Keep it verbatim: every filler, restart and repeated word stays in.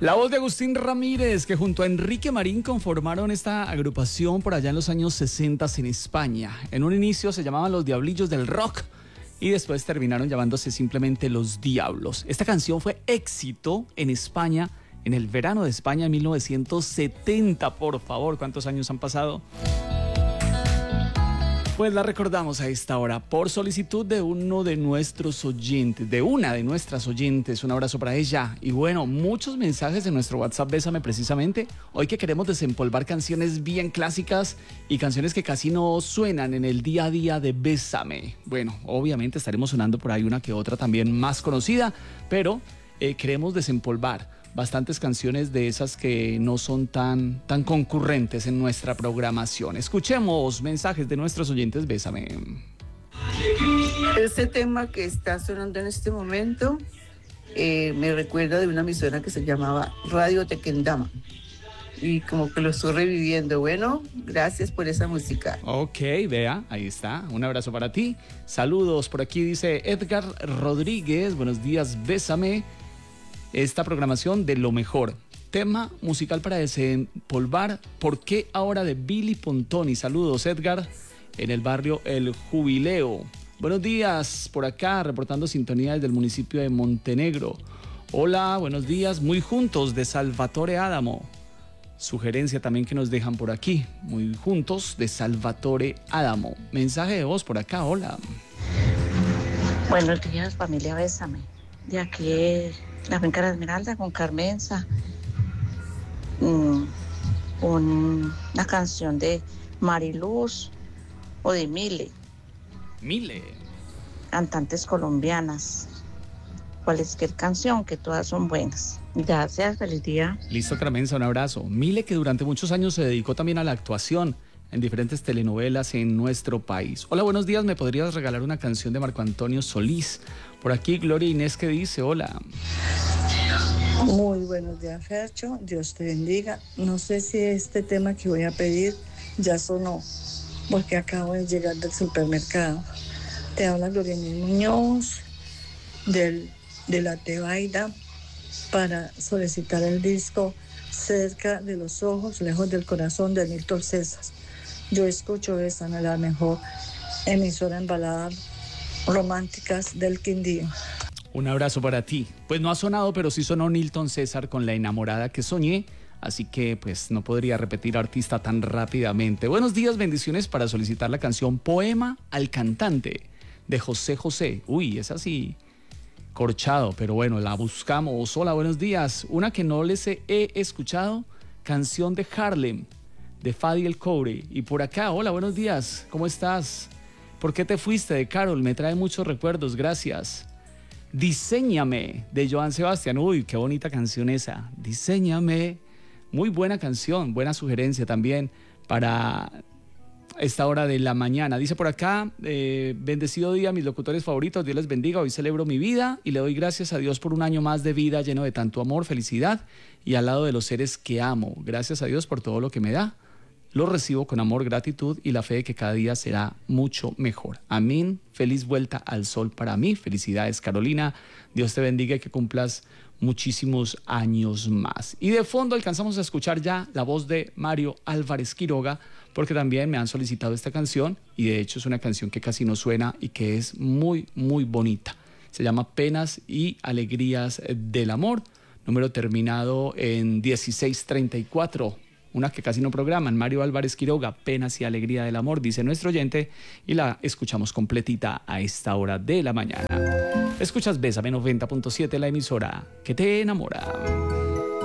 La voz de Agustín Ramírez, que junto a Enrique Marín conformaron esta agrupación por allá en los años sesenta en España. En un inicio se llamaban Los Diablillos del Rock y después terminaron llamándose simplemente Los Diablos. Esta canción fue éxito en España en el verano de España en mil novecientos setenta. Por favor, ¿cuántos años han pasado? Pues la recordamos a esta hora por solicitud de uno de nuestros oyentes, de una de nuestras oyentes. Un abrazo para ella. Y bueno, muchos mensajes en nuestro WhatsApp Bésame precisamente. Hoy que queremos desempolvar canciones bien clásicas y canciones que casi no suenan en el día a día de Bésame. Bueno, obviamente estaremos sonando por ahí una que otra también más conocida, pero eh, queremos desempolvar bastantes canciones de esas que no son tan, tan concurrentes en nuestra programación. Escuchemos mensajes de nuestros oyentes. Bésame. Este tema que está sonando en este momento eh, me recuerda de una emisora que se llamaba Radio Tequendama y como que lo estoy reviviendo. Bueno, gracias por esa música. Ok, vea, ahí está. Un abrazo para ti. Saludos. Por aquí dice Edgar Rodríguez. Buenos días, Bésame. Esta programación de lo mejor. Tema musical para desempolvar. ¿Por qué ahora de Billy Pontoni? Saludos, Edgar, en el barrio El Jubileo. Buenos días, por acá, reportando sintonía desde el municipio de Montenegro. Hola, buenos días, muy juntos, de Salvatore Adamo. Sugerencia también que nos dejan por aquí. Muy juntos, de Salvatore Adamo. Mensaje de voz por acá, hola. Buenos días, familia Bésame. De aquí la finca de la Esmeralda con Carmenza, mm, un, una canción de Mariluz o de Mile. Mile. Cantantes colombianas. Cualquier canción, que todas son buenas. Gracias, feliz día. Listo, Carmenza, un abrazo. Mile, que durante muchos años se dedicó también a la actuación en diferentes telenovelas en nuestro país. Hola, buenos días, ¿me podrías regalar una canción de Marco Antonio Solís? Por aquí Gloria Inés, que dice, hola. Muy buenos días, Fercho, Dios te bendiga. No sé si este tema que voy a pedir ya sonó, porque acabo de llegar del supermercado. Te habla Gloria Inés Muñoz, del, de la Tebaida, para solicitar el disco Cerca de los Ojos, Lejos del Corazón, de Néstor César. Yo escucho esa en la mejor emisora en baladas románticas del Quindío. Un abrazo para ti. Pues no ha sonado, pero sí sonó Nilton César con La enamorada que soñé, así que pues no podría repetir artista tan rápidamente. Buenos días, bendiciones para solicitar la canción Poema al Cantante de José José. Uy, es así corchado, pero bueno, la buscamos. Hola, buenos días. Una que no les he escuchado, Canción de Harlem de Fadi El Cobre. Y por acá, hola, buenos días, ¿cómo estás? ¿Por qué te fuiste? De Carol, me trae muchos recuerdos, gracias. Diséñame, de Joan Sebastián. Uy, qué bonita canción esa. Diséñame, muy buena canción, buena sugerencia también para esta hora de la mañana. Dice por acá, eh, bendecido día, mis locutores favoritos, Dios les bendiga, hoy celebro mi vida y le doy gracias a Dios por un año más de vida lleno de tanto amor, felicidad y al lado de los seres que amo. Gracias a Dios por todo lo que me da. Lo recibo con amor, gratitud y la fe de que cada día será mucho mejor. Amén. Feliz vuelta al sol para mí. Felicidades, Carolina. Dios te bendiga y que cumplas muchísimos años más. Y de fondo alcanzamos a escuchar ya la voz de Mario Álvarez Quiroga, porque también me han solicitado esta canción y de hecho es una canción que casi no suena y que es muy, muy bonita. Se llama Penas y Alegrías del Amor, número terminado en dieciséis treinta y cuatro. Una que casi no programan, Mario Álvarez Quiroga, Penas y Alegría del Amor, dice nuestro oyente, y la escuchamos completita a esta hora de la mañana. Escuchas Bésame noventa punto siete, la emisora que te enamora.